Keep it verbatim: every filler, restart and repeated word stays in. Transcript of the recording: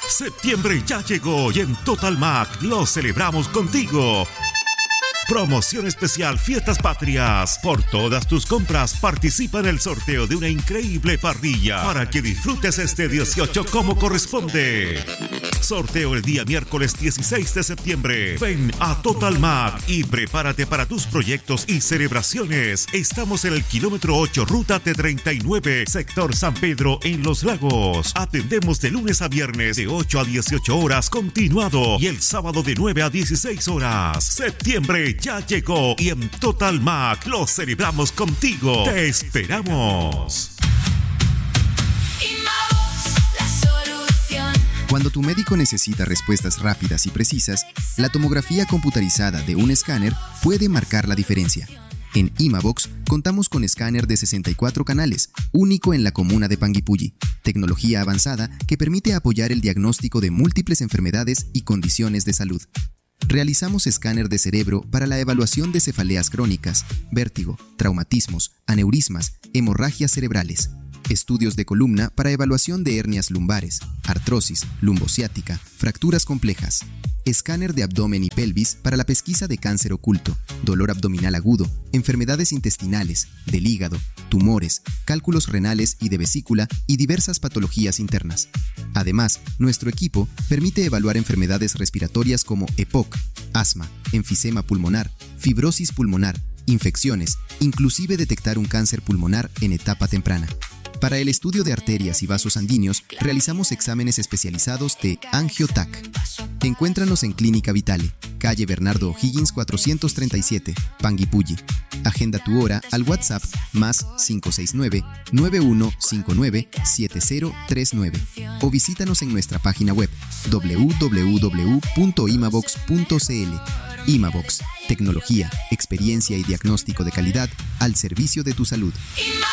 Septiembre ya llegó y en Total Mac lo celebramos contigo. Promoción especial Fiestas Patrias. Por todas tus compras participa en el sorteo de una increíble parrilla para que disfrutes este dieciocho como corresponde. Sorteo el día miércoles dieciséis de septiembre. Ven a Total Mac y prepárate para tus proyectos y celebraciones. Estamos en el kilómetro ocho, ruta T treinta y nueve, sector San Pedro en Los Lagos. Atendemos de lunes a viernes de ocho a dieciocho horas continuado y el sábado de nueve a dieciséis horas. Septiembre ya llegó y en Total Mac lo celebramos contigo. Te esperamos. Cuando tu médico necesita respuestas rápidas y precisas, la tomografía computarizada de un escáner puede marcar la diferencia. En Imabox contamos con escáner de sesenta y cuatro canales, único en la comuna de Panguipulli, tecnología avanzada que permite apoyar el diagnóstico de múltiples enfermedades y condiciones de salud. Realizamos escáner de cerebro para la evaluación de cefaleas crónicas, vértigo, traumatismos, aneurismas, hemorragias cerebrales. Estudios de columna para evaluación de hernias lumbares, artrosis, lumbociática, fracturas complejas. Escáner de abdomen y pelvis para la pesquisa de cáncer oculto, dolor abdominal agudo, enfermedades intestinales, del hígado, tumores, cálculos renales y de vesícula y diversas patologías internas. Además, nuestro equipo permite evaluar enfermedades respiratorias como E P O C, asma, enfisema pulmonar, fibrosis pulmonar, infecciones, inclusive detectar un cáncer pulmonar en etapa temprana. Para el estudio de arterias y vasos sanguíneos, realizamos exámenes especializados de AngioTac. Encuéntranos en Clínica Vitale, calle Bernardo O'Higgins cuatrocientos treinta y siete, Panguipulli. Agenda tu hora al WhatsApp más cinco seis nueve, nueve uno cinco nueve, siete cero tres nueve o visítanos en nuestra página web doble u doble u doble u punto imabox punto c l. Imabox, tecnología, experiencia y diagnóstico de calidad al servicio de tu salud.